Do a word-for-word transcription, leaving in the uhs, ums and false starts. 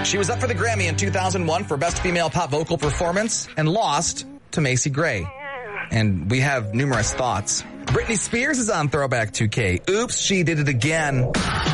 She was up for the Grammy in two thousand one for Best Female Pop Vocal Performance and lost to Macy Gray. And we have numerous thoughts. Britney Spears is on Throwback two K. Oops, she did it again.